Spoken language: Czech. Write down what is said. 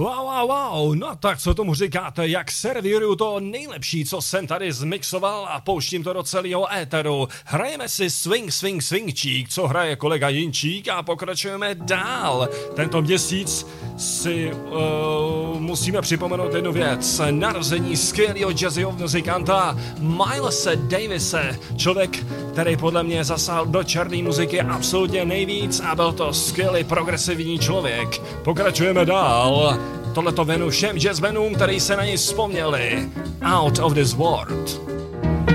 Wow, no tak co tomu říkáte, jak servíruju to nejlepší, co jsem tady zmixoval a pouštím to do celého éteru. Hrajeme si swingčík, co hraje kolega Jinčík a pokračujeme dál. Tento měsíc si musíme připomenout jednu věc. Narození skvělého jazzového muzikanta Milese Davise. Člověk, který podle mě zasáhl do černé muziky absolutně nejvíc a byl to skvělý progresivní člověk. Pokračujeme dál. Tohleto věnu všem jazzmenům, který se na něj vzpomněli. Out of this world.